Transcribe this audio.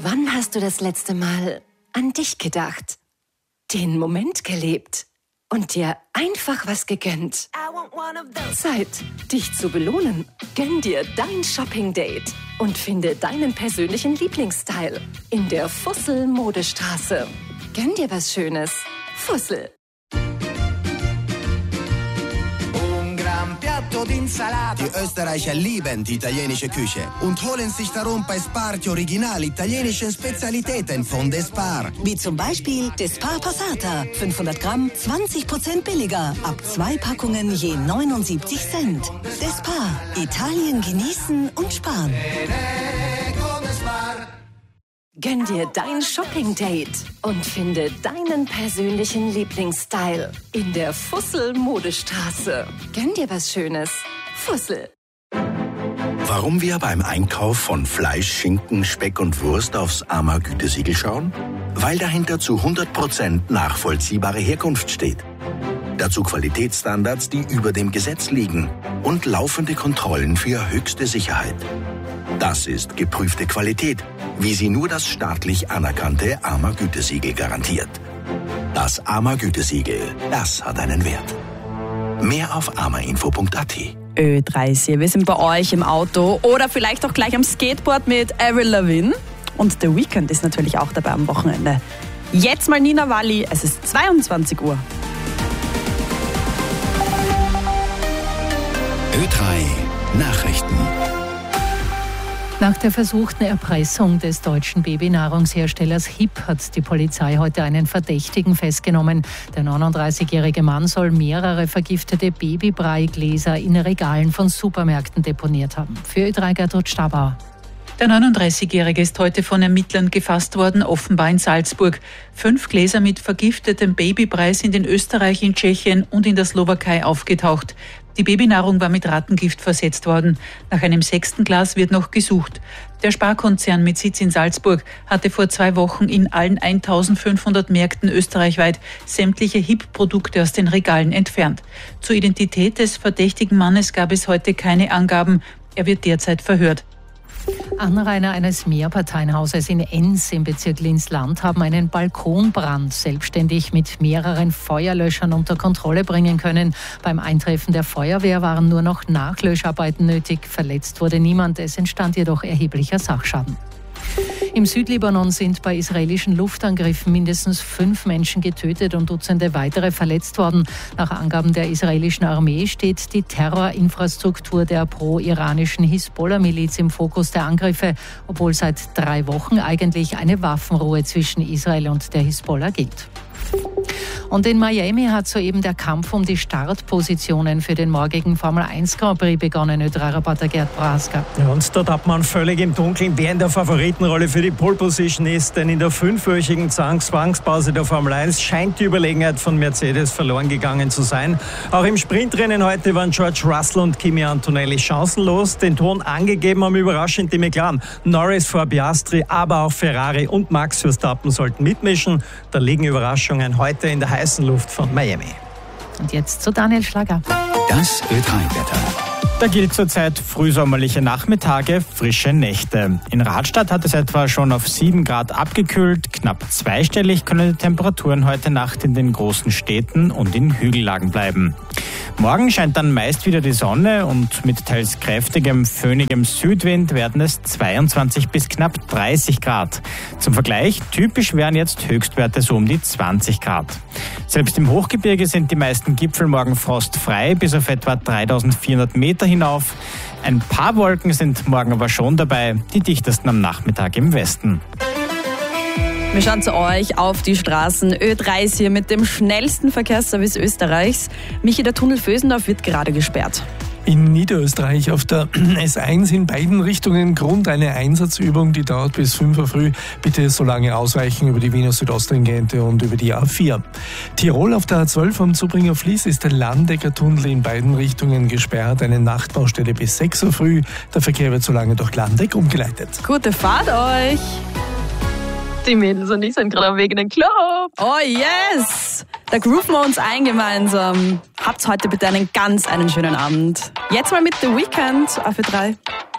Wann hast du das letzte Mal an dich gedacht? Den Moment gelebt und dir einfach was gegönnt? Zeit, dich zu belohnen. Gönn dir dein Shopping-Date und finde deinen persönlichen Lieblingsstyle in der Fussel-Modestraße. Gönn dir was Schönes. Fussel. Die Österreicher lieben die italienische Küche und holen sich darum bei Spar die original italienischen Spezialitäten von Despar. Wie zum Beispiel Despar Passata. 500 Gramm, 20% billiger. Ab 2 Packungen je 79 Cent. Despar. Italien genießen und sparen. Gönn dir dein Shopping-Date und finde deinen persönlichen Lieblingsstyle in der Fussel-Modestraße. Gönn dir was Schönes. Fussel. Warum wir beim Einkauf von Fleisch, Schinken, Speck und Wurst aufs AMA-Gütesiegel schauen? Weil dahinter zu 100% nachvollziehbare Herkunft steht. Dazu Qualitätsstandards, die über dem Gesetz liegen und laufende Kontrollen für höchste Sicherheit. Das ist geprüfte Qualität, wie sie nur das staatlich anerkannte AMA-Gütesiegel garantiert. Das AMA-Gütesiegel, das hat einen Wert. Mehr auf amainfo.at. Ö30, wir sind bei euch im Auto oder vielleicht auch gleich am Skateboard mit Avril Lavigne. Und The Weeknd ist natürlich auch dabei am Wochenende. Jetzt mal Nina Walli, es ist 22 Uhr. Ö3 Nachrichten. Nach der versuchten Erpressung des deutschen Babynahrungsherstellers HiP hat die Polizei heute einen Verdächtigen festgenommen. Der 39-jährige Mann soll mehrere vergiftete Babybreigläser in Regalen von Supermärkten deponiert haben. Für Ö3 Gertrud Stabauer. Der 39-Jährige ist heute von Ermittlern gefasst worden, offenbar in Salzburg. 5 Gläser mit vergiftetem Babybrei sind in Österreich, in Tschechien und in der Slowakei aufgetaucht. Die Babynahrung war mit Rattengift versetzt worden. Nach einem 6. Glas wird noch gesucht. Der Sparkonzern mit Sitz in Salzburg hatte vor 2 Wochen in allen 1500 Märkten österreichweit sämtliche HiP-Produkte aus den Regalen entfernt. Zur Identität des verdächtigen Mannes gab es heute keine Angaben. Er wird derzeit verhört. Anrainer eines Mehrparteienhauses in Enns im Bezirk Linz-Land haben einen Balkonbrand selbstständig mit mehreren Feuerlöschern unter Kontrolle bringen können. Beim Eintreffen der Feuerwehr waren nur noch Nachlöscharbeiten nötig. Verletzt wurde niemand, es entstand jedoch erheblicher Sachschaden. Im Südlibanon sind bei israelischen Luftangriffen mindestens 5 Menschen getötet und Dutzende weitere verletzt worden. Nach Angaben der israelischen Armee steht die Terrorinfrastruktur der pro-iranischen Hisbollah-Miliz im Fokus der Angriffe, obwohl seit 3 Wochen eigentlich eine Waffenruhe zwischen Israel und der Hisbollah gilt. Und in Miami hat soeben der Kampf um die Startpositionen für den morgigen Formel 1 Grand Prix begonnen, Ö3-Reporter Gerd Brasker. Ja, und dort hat man völlig im Dunkeln, wer in der Favoritenrolle für die Pole Position ist, denn in der 5-wöchigen Zwangspause der Formel 1 scheint die Überlegenheit von Mercedes verloren gegangen zu sein. Auch im Sprintrennen heute waren George Russell und Kimi Antonelli chancenlos. Den Ton angegeben haben überraschend die McLaren. Norris vor Piastri, aber auch Ferrari und Max Verstappen sollten mitmischen. Da liegen Überraschungen heute in der heißen Luft von Miami. Und jetzt zu Daniel Schlager. Das Ö3-Wetter. Da gilt zurzeit frühsommerliche Nachmittage, frische Nächte. In Radstadt hat es etwa schon auf 7 Grad abgekühlt. Knapp zweistellig können die Temperaturen heute Nacht in den großen Städten und in Hügellagen bleiben. Morgen scheint dann meist wieder die Sonne und mit teils kräftigem, föhnigem Südwind werden es 22 bis knapp 30 Grad. Zum Vergleich, typisch wären jetzt Höchstwerte so um die 20 Grad. Selbst im Hochgebirge sind die meisten Gipfel morgen frostfrei, bis auf etwa 3400 Meter hinauf. Ein paar Wolken sind morgen aber schon dabei, die dichtesten am Nachmittag im Westen. Wir schauen zu euch auf die Straßen. Ö3 ist hier mit dem schnellsten Verkehrsservice Österreichs. Michi, der Tunnel Vösendorf wird gerade gesperrt. In Niederösterreich auf der S1 in beiden Richtungen Grund eine Einsatzübung, die dauert bis 5 Uhr früh. Bitte so lange ausweichen über die Wiener Südosttangente und über die A4. Tirol auf der A12 am Zubringer Fließ ist der Landecker-Tunnel in beiden Richtungen gesperrt. Eine Nachtbaustelle bis 6 Uhr früh. Der Verkehr wird so lange durch Landeck umgeleitet. Gute Fahrt euch! Die Mädels und ich sind gerade am Weg in den Club. Oh yes! Da grooven wir uns ein gemeinsam. Habt heute bitte einen schönen Abend. Jetzt mal mit The Weeknd auf Ö3.